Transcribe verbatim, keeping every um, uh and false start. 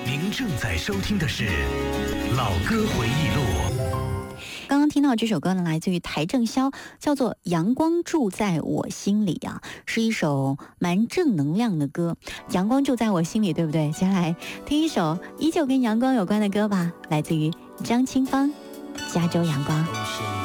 您正在收听的是《老歌回忆录》。 刚刚听到这首歌呢，来自于邰正宵，叫做《阳光住在我心里》啊，是一首蛮正能量的歌。阳光住在我心里，对不对？接下来听一首依旧跟阳光有关的歌吧，来自于张清芳，《加州阳光》。